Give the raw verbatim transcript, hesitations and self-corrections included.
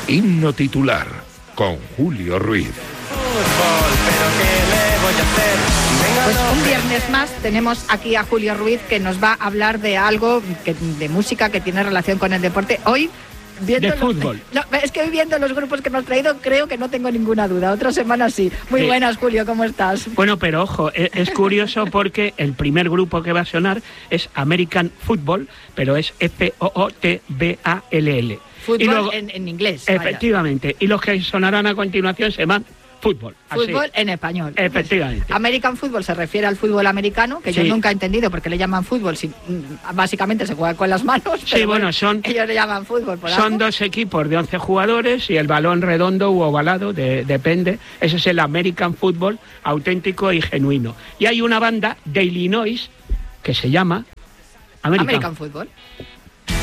Himno titular con Julio Ruiz. Pues un viernes más tenemos aquí a Julio Ruiz, que nos va a hablar de algo que, de música que tiene relación con el deporte. Hoy viendo de fútbol. Los, no, es que hoy viendo los grupos que hemos traído creo que no tengo ninguna duda. Otra semana sí. Muy sí. Buenas, Julio, ¿cómo estás? Bueno, pero ojo, es, es curioso porque el primer grupo que va a sonar es American Football, pero es F O O T B A L L. Fútbol y luego, en, en inglés. Efectivamente. Vaya. Y los que sonarán a continuación se llaman fútbol. Fútbol así. En español. Efectivamente. American Football se refiere al fútbol americano, que sí. Yo nunca he entendido por qué le llaman fútbol, si básicamente se juega con las manos. Sí, bueno, bueno, son... Ellos le llaman fútbol. Por son algo. Dos equipos de once jugadores y el balón redondo u ovalado, de, depende. Ese es el American Football auténtico y genuino. Y hay una banda de Illinois que se llama American, American Football.